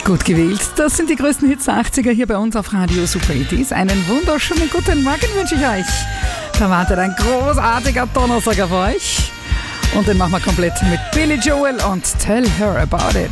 Gut gewählt. Das sind die größten Hits der 80er hier bei uns auf Radio Super 80s. Einen wunderschönen guten Morgen wünsche ich euch. Da wartet ein großartiger Donnerstag auf euch. Und den machen wir komplett mit Billy Joel und Tell Her About It.